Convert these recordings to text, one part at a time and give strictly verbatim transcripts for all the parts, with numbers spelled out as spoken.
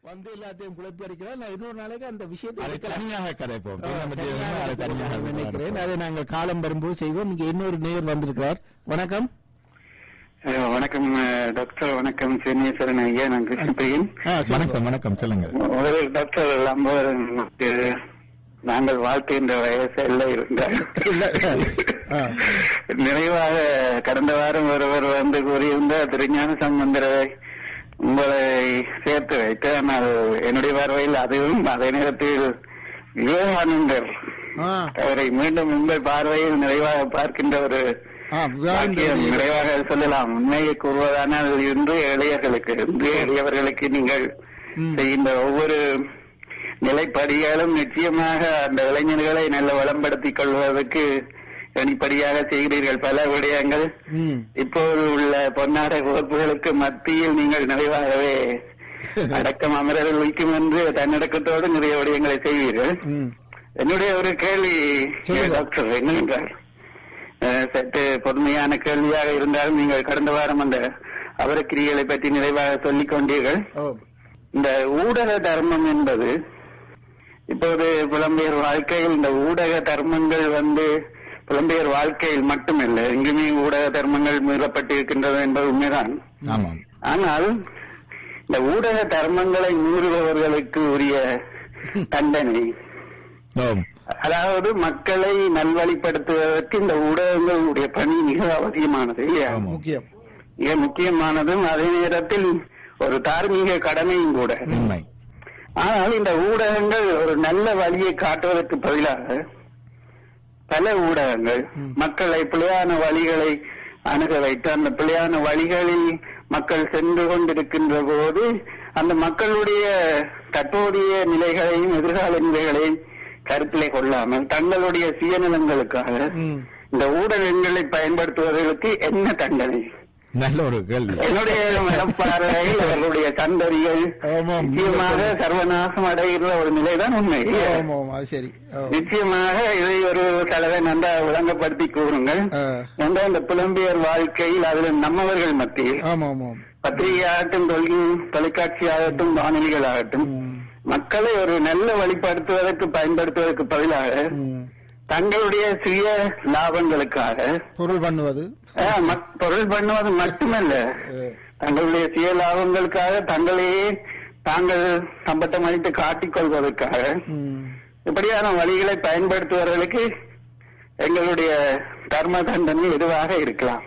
வந்து எல்லாத்தையும் குழப்பி அடிக்கிறார். நான் இன்னொரு நாளைக்கு அந்த விஷயத்தை தனியாக கதைப்போம். நினைக்கிறேன் அதை நாங்கள் காலம் வரும்போது செய்வோம். இங்க இன்னொரு நேயர் வந்திருக்கிறார். வணக்கம். வணக்கம் டாக்டர். வணக்கம் சீனியேஸ்வரன் ஐயா. நான் கிருஷ்ணபிரியன். வணக்கம். வணக்கம். சொல்லுங்க டாக்டர். நமக்கு நாங்கள் வாழ்க்கைன்ற வயசுல இருந்தார் நிறைவாக கடந்த வாரம் ஒருவர் வந்து கூறியிருந்தார், திருஞான சம்பந்தரை உங்களை சேர்த்து வைத்து. ஆனால் என்னுடைய பார்வையில் அதுவும் அதே நேரத்தில் விவேகானந்தர் அவரை மீண்டும் உங்கள் பார்வையில் நிறைவாக பார்க்கின்ற ஒரு நிறைவாக சொல்லலாம். உண்மையை கூறுவதானால் இன்று இளையர்களுக்கு இன்று எளியவர்களுக்கு நீங்கள் செய்கின்ற ஒவ்வொரு நிலைப்படிகளும் நிச்சயமாக அந்த இளைஞர்களை நல்ல வளம்படுத்திக் கொள்வதற்கு தனிப்படியாக செய்கிறீர்கள். பல விடயங்கள் இப்போது உள்ள பொன்னாட வகுப்புகளுக்கு மத்தியில் நீங்கள் நிறைவாகவே அடக்கம் அமரர்கள் வைக்கும் என்று தன்னடக்கத்தோடு நிறைய விடயங்களை செய்வீர்கள். என்னுடைய ஒரு கேள்வி டாக்டர் என்னவென்றால், சற்று பொறுமையான கேள்வியாக இருந்தாலும் நீங்கள் கடந்த வாரம் அந்த அவரக்கிரிகளை பற்றி நிறைவாக சொல்லிக் கொண்டீர்கள். இந்த ஊடக தர்மம் என்பது இப்போது புலம்பெயர் வாழ்க்கையில் இந்த ஊடக தர்மங்கள் வந்து புலம்பெயர் வாழ்க்கையில் மட்டுமல்ல, எங்குமே ஊடக தர்மங்கள் மீறப்பட்டிருக்கின்றது என்பது உண்மைதான். ஆனால் இந்த ஊடக தர்மங்களை மீறுபவர்களுக்கு உரிய தண்டனை, அதாவது மக்களை நல்வழிப்படுத்துவதற்கு இந்த ஊடகங்களுடைய பணி மிக அவசியமானது, மிக முக்கியமானதும் அதே நேரத்தில் ஒரு தார்மீக கடமையும் கூட. ஆனால் இந்த ஊடகங்கள் ஒரு நல்ல வழியை காட்டுவதற்கு பதிலாக பல ஊடகங்கள் மக்களை பிழையான வழிகளை அணுக வைத்து அந்த பிழையான வழிகளில் மக்கள் சென்று கொண்டிருக்கின்ற போது அந்த மக்களுடைய தற்போதைய நிலைகளையும் எதிர்கால நிலைகளையும் கருத்திலே கொள்ளாமல் தங்களுடைய சுயநலங்களுக்காக இந்த ஊடகங்களை பயன்படுத்துவதற்கு என்ன தண்டனை? நல்ல ஒரு கேள்வி. என்னுடைய மனப்பாறையில் அவர்களுடைய சந்ததிகள் நிச்சயமாக சர்வநாசம் அடைகிற ஒரு நிலைதான் உண்மை. நிச்சயமாக இதை ஒரு தலைவர் நன்றாக விளங்கப்படுத்தி கூறுங்கள். என்ற இந்த புலம்பெயர் வாழ்க்கையில் அதில் நம்மவர்கள் மத்தியில் பத்திரிகை ஆகட்டும், தொலைக்காட்சி ஆகட்டும், வானொலிகள் ஆகட்டும், மக்களை ஒரு நல்ல வழிபடுத்துவதற்கு பயன்படுத்துவதற்கு பதிலாக தங்களுடைய சுய லாபங்களுக்காக பொருள் பண்ணுவது பொருள் பண்ணுவது மட்டுமல்ல, தங்களுடைய சுய லாபங்களுக்காக தங்களையே தாங்கள் சம்பத்தம் அளித்து காட்டிக் கொள்வதற்காக இப்படியான வழிகளை பயன்படுத்துவவர்களுக்கு எங்களுடைய தர்ம தண்டனை எதுவாக இருக்கலாம்.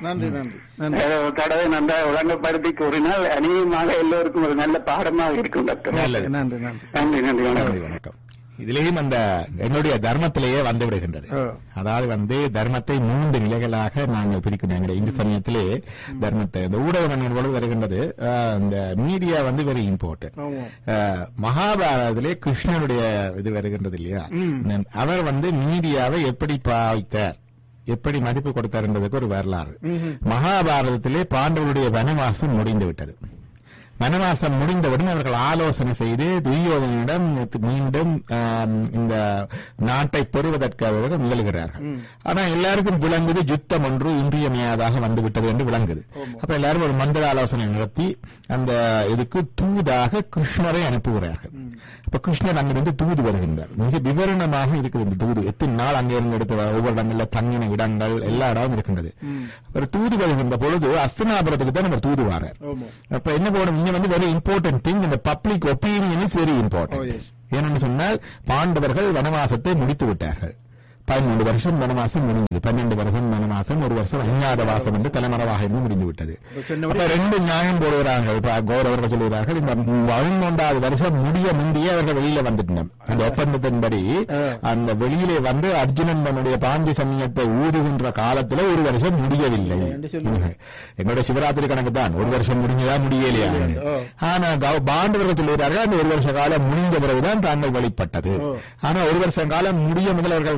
தடவை நன்றாக வழங்கப்படுத்தி கூறினால் அநேகமாக எல்லோருக்கும் ஒரு நல்ல பாடமாக இருக்கும் டாக்டர். நன்றி நன்றி வணக்கம். இதிலேயும் அந்த என்னுடைய தர்மத்திலேயே வந்து விடுகின்றது. அதாவது வந்து தர்மத்தை மூன்று நிலைகளாக நாங்கள் பிரிக்கணும். இந்த சமயத்திலே தர்மத்தை இந்த ஊடகம் பொழுது வருகின்றது. இந்த மீடியா வந்து வெரி இம்பார்ட்டன்ட். மகாபாரதத்திலே கிருஷ்ணனுடைய இது வருகின்றது இல்லையா, அவர் வந்து மீடியாவை எப்படி பாவித்தார், எப்படி மதிப்பு கொடுத்தார் என்பதற்கு ஒரு வரலாறு. மகாபாரதத்திலே பாண்டவருடைய வனவாசம் முடிந்து விட்டது. வனவாசம் முடிந்தவுடன் அவர்கள் ஆலோசனை செய்து துரியோதனிடம் மீண்டும் இந்த நாட்டை பெறுவதற்காக முயல்கிறார்கள். ஆனா எல்லாருக்கும் விளங்குது யுத்தம் ஒன்று இன்றியமையாதாக வந்துவிட்டது என்று விளங்குது. அப்ப எல்லாரும் ஒரு மந்திர ஆலோசனை நடத்தி அந்த இதுக்கு தூதாக கிருஷ்ணரை அனுப்புகிறார்கள். அப்ப கிருஷ்ணர் அங்கிருந்து தூது வருகின்றார். மிக விவரணமாக இருக்குது இந்த தூது. எத்தனை நாள் அங்கிருந்து எடுத்து ஒவ்வொரு இடங்கள்ல தங்கின இடங்கள் எல்லா இடமும் இருக்கின்றது. ஒரு தூது வருகின்ற பொழுது அஸ்தினாபுரத்துக்கு தான் அவர் தூது வாரார். அப்ப என்ன போடும், இங்க வந்து வெரி இம்பார்ட்டன்ட் திங், இந்த public opinion is very important. ஏனென்று சொன்னால் பாண்டவர்கள் வனவாசத்தை முடித்து விட்டார்கள். பதிமூன்று வருஷம் வனவாசம் முடிந்தது. பன்னெண்டு வருஷம் வனவாசம், ஒரு வருஷம் அஞ்ஞாத வாசம் என்று தலைமறைவாக இருந்து முடிந்து விட்டது. ரெண்டு நியாயம் போடுகிறார்கள். கௌரவர்கள் சொல்லுகிறார்கள், இந்த பதிமூன்றாவது வருஷம் முடிய முந்தைய அவர்கள் வெளியில வந்துட்டோம். அந்த ஒப்பந்தத்தின்படி அந்த வெளியிலே வந்து அர்ஜுனன் தன்னுடைய பாண்டி சமயத்தை ஊதுகின்ற காலத்துல ஒரு வருஷம் முடியவில்லை. எங்களுடைய சிவராத்திரி கணக்கு தான் ஒரு வருஷம் முடிஞ்சதா முடியலையா. ஆனா பாண்டவர்கள் சொல்லுகிறார்கள் அந்த ஒரு வருஷ காலம் முடிந்த பிறகுதான் தாங்கள் வழிபட்டது. ஆனா ஒரு வருஷ காலம் முடிய முதல் அவர்கள் கண்டுபிடிக்க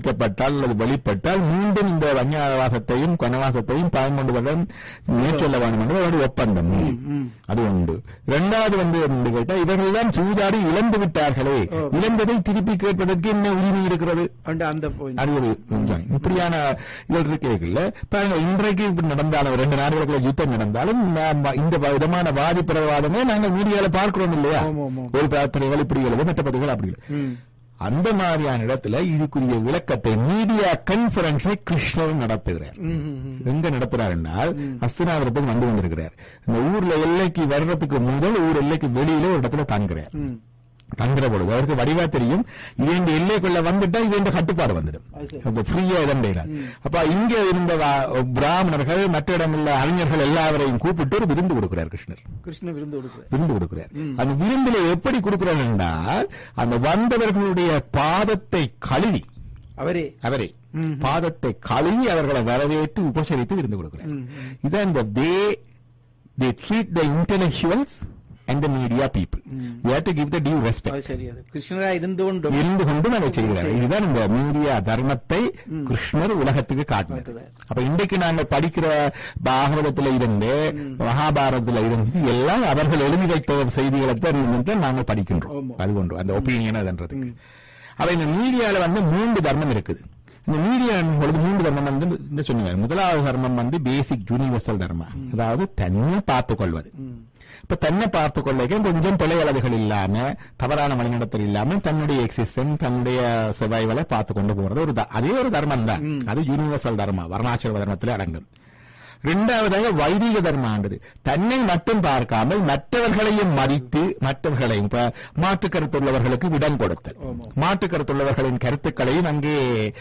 நிரூபிக்கப்பட்டால் அல்லது வெளிப்பட்டால் மீண்டும் இந்த வன்னியாவாசத்தையும் கனவாசத்தையும் பயன்கொண்டு வர மேற்சொல்ல வேண்டும் என்று அவருடைய ஒப்பந்தம் அது உண்டு. இரண்டாவது வந்து என்று கேட்டால் இவர்கள் தான் சூதாடி இழந்து விட்டார்களே, இழந்ததை திருப்பி கேட்பதற்கு என்ன உரிமை இருக்கிறது? அது ஒரு இப்படியான இவர்கள் கேட்கல. இன்றைக்கு நடந்தாலும் ரெண்டு நாடுகளுக்குள்ள யுத்தம் நடந்தாலும் இந்த விதமான வாதி பிரவாதமே நாங்கள் மீடியால பார்க்கிறோம் இல்லையா? ஒரு பிரார்த்தனைகள் இப்படி எழுது, மற்ற பதிவுகள் அப்படி அந்த மாதிரியான இடத்துல இதுக்குரிய விளக்கத்தை மீடியா கான்பரன்ஸை கிருஷ்ணர் நடத்துகிறார். எங்க நடத்துறார் என்றால் ஹஸ்தினாபுரத்துக்கு வந்து கொண்டிருக்கிறார். இந்த ஊர்ல எல்லைக்கு வர்றதுக்கு முதல் ஊர் எல்லைக்கு வெளியில ஒரு இடத்துல தங்குறார். தங்குற பொழுது அவருக்கு வடிவா தெரியும் இவன் எல்லைக்குள்ள வந்துட்டா இவன் கட்டுப்பாடு வந்துடும், ஃப்ரீயா இடம் பெயராது. அப்ப இங்க இருந்த பிராமணர்கள் மற்ற இடமுள்ள அறிஞர்கள் எல்லாவரையும் கூப்பிட்டு ஒரு விருந்து கொடுக்கிறார் கிருஷ்ணர். கிருஷ்ணர் விருந்து கொடுக்கிறார் விருந்து கொடுக்கிறார் அந்த விருந்துல எப்படி கொடுக்கிறார் என்றால் அந்த வந்தவர்களுடைய பாதத்தை கழுவி அவரே அவரே பாதத்தை கழுவி அவர்களை வரவேற்று உபசரித்து விருந்து கொடுக்கிறார். இதான் இந்த வே தே treat the intellectuals and the media people. You have to give the due respect. கிருஷ்ணரா இருந்து கொண்டு இருந்து கொண்டு அதை செய்கிறார். இதுதான் இந்த மீடியா தர்மத்தை கிருஷ்ணர் உலகத்துக்கு காட்டினார். அப்ப இன்றைக்கு நாங்கள் படிக்கிற பாகவதத்துல இருந்து மகாபாரதத்துல இருந்து எல்லாம் அவர்கள் எழுதி வைத்த செய்திகளை தான் நாங்கள் படிக்கின்றோம். அது ஒன்று அந்த ஒப்பீனியன் அதுன்றதுக்கு. அப்ப இந்த மீடியால வந்து மூன்று தர்மம் இருக்குது. இந்த மீடியா மூன்று தர்மம் வந்து இந்த சொன்னீங்க. முதலாவது தர்மம் வந்து பேசிக் யூனிவர்சல் தர்மம், அதாவது தன்னை பார்த்துக் கொள்வது. இப்ப தன்னை பார்த்துக் கொள்ளைக்கு கொஞ்சம் பிழை அளவுகள் இல்லாம தவறான வழிநடத்தல் இல்லாம தன்னுடைய எக்ஸிஸ்டன்ஸ் தன்னுடைய சர்வைவலை பார்த்து கொண்டு போறது ஒரு அதே ஒரு தர்மம் தான். அது யூனிவர்சல் தர்மம், வர்ணாசிரம தர்மத்தில் அடங்கும். இரண்டாவதாக வைதிக தர்மாண்டது தன்னை மட்டும் பார்க்காமல் மற்றவர்களையும் மதித்து மற்றவர்களையும் இப்ப மாற்று கருத்துள்ளவர்களுக்கு இடம் கொடுத்தல், மாற்று கருத்துள்ளவர்களின் கருத்துக்களையும் அங்கே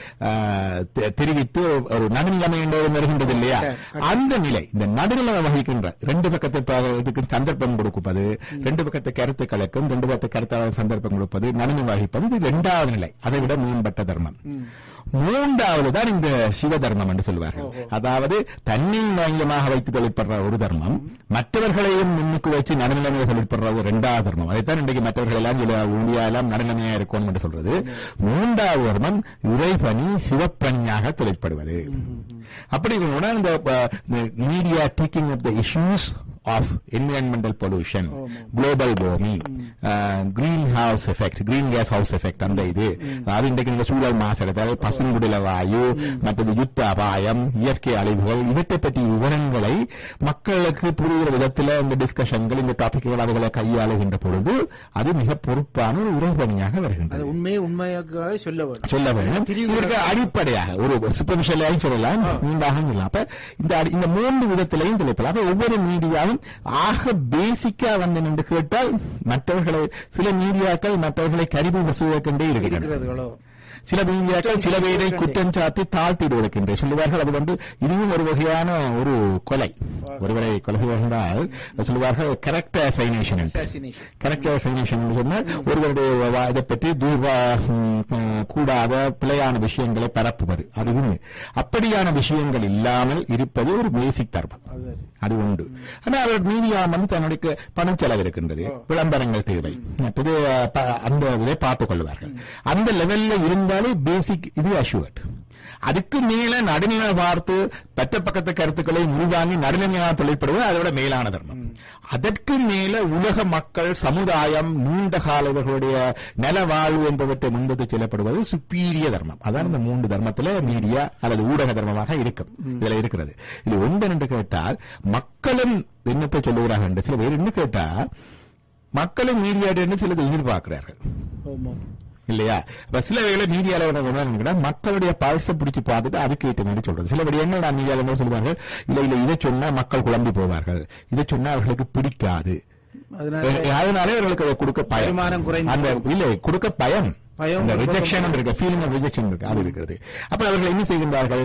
தெரிவித்து ஒரு நடுநிலைமை வருகின்றது இல்லையா? அந்த நிலை இந்த நடுநிலைமை வகிக்கின்ற ரெண்டு பக்கத்துக்கு சந்தர்ப்பம் கொடுப்பது, ரெண்டு பக்கத்து கருத்துக்களுக்கும் ரெண்டு பக்கத்து கருத்தாளர் சந்தர்ப்பம் கொடுப்பது, நடுநிலை வகிப்பது, இது இரண்டாவது நிலை. அதை விட மேம்பட்ட தர்மம். மூன்றாவது தான் இந்த சிவ தர்மம் என்று சொல்வார்கள். அதாவது தன்னை மையமாக வைத்து தொழிற்படுற ஒரு தர்மம், மற்றவர்களையும் முன்னுக்கு வச்சு நடுநிலைமையை தொழிற்படுற ஒரு இரண்டாவது தர்மம். அதைத்தான் இன்றைக்கு மற்றவர்கள் எல்லாம் இந்தியா எல்லாம் நடுநிலைமையா இருக்கும் என்று சொல்றது. மூன்றாவது தர்மம் இறைபணி சிவப்பணியாக தொழிற்படுவது. அப்படி இந்த media taking up the issues of environmental pollution, oh, global warming, mm. uh, greenhouse effect, green gas house effect அந்த இது அது இன்றைக்கு சூழல் மாசடைதல், பசுங்குடில வாயு, மற்றது யுத்த அபாயம், இயற்கை அழிவுகள், இவற்றை பற்றி விவரங்களை மக்களுக்கு புரிகிற விதத்தில் இந்த டிஸ்கஷன்கள் இந்த டாபிக்கள் அவர்களை கையாளுகின்ற பொழுது அது மிக பொறுப்பான ஒரு உரைபணியாக வருகின்றது. உண்மையை உண்மையாக சொல்ல வேண்டும் சொல்ல வேண்டும். இதற்கு அடிப்படையாக ஒரு சூப்பர்ஃபிஷியலாக சொல்லலாம், நீண்டாக சொல்லலாம். அப்ப இந்த மூன்று விதத்திலையும் தெளிப்பலாம். அப்ப ஒவ்வொரு மீடியாவும் ஆக பேசிக்கா வந்து நின்று கேட்டால் மற்றவர்களை சில மீடியாக்கள் மற்றவர்களை கருவி வசூலிக்கொண்டே இருக்கிறது. சில மீடியாக்கள் சில பேரை குற்றம் சாத்தி தாழ்த்திடுவதற்கின்றே சொல்லுவார்கள். அது வந்து இதுவும் ஒரு வகையான ஒரு கொலை. ஒருவரை கொலை செய்வார்கள் சொல்லுவார்கள் கரெக்டர் அசைனேஷன். கரெக்டர் அசைனேஷன் சொன்னால் ஒருவருடைய இதை பற்றி தூர்வா கூடாத பிழையான விஷயங்களை பரப்புவது. அதுவும் அப்படியான விஷயங்கள் இல்லாமல் இருப்பது ஒரு பேசிக் தர்மம். அது உண்டு. ஆனால் அவர் மீடியா வந்து தன்னுடைய பணம் செலவு இருக்கின்றது, விளம்பரங்கள் தேவை, மற்றது அந்த இதை பார்த்துக் கொள்வார்கள். அந்த லெவல்ல இருந்தாலே பேசிக் இது அஷ்யூர்ட். அதுக்கு மேல நடுநிலை பார்த்து பற்ற பக்கத்து கருத்துக்களை உள்வாங்கி நடுநிலையாக தொழிற்படுவது அதோட மேலான தர்மம். அதற்கு மேல உலக மக்கள் சமுதாயம் நீண்ட காலவர்களுடைய நல வாழ்வு என்பவற்றை முன்பத்து செல்லப்படுவது சுப்பீரிய தர்மம். அதான் இந்த மூன்று தர்மத்துல மீடியா அல்லது ஊடக தர்மமாக இருக்கும். இதுல இருக்கிறது. இது ஒன்று என்று கேட்டால் மக்களும் என்னத்தை சொல்லுகிறார்கள் என்று சில பேர் என்ன கேட்டா மக்களும் மீடியா சிலதை எதிர்பார்க்கிறார்கள் இல்லையா? சில வேலை மீடியால மக்களுடைய பல்ச பிடிச்சு பார்த்துட்டு அதுக்கு ஏற்ற மாதிரி சொல்றது. சில என்ன நான் மீடியால சொல்லுவார்கள், இல்ல இல்ல இதை சொன்னா மக்கள் குழம்பி போவார்கள், இதை சொன்னா அவர்களுக்கு பிடிக்காது, அதனால அவர்களுக்கு கொடுக்க பயம், அந்த இல்ல கொடுக்க பயம், ரிஜெக்ஷன் இருக்கு, ஃபீலிங் ஆஃப் ரிஜெக்ஷன் இருக்கு, அது இருக்கிறது. அப்ப அவர்கள் என்ன செய்கின்றார்கள்,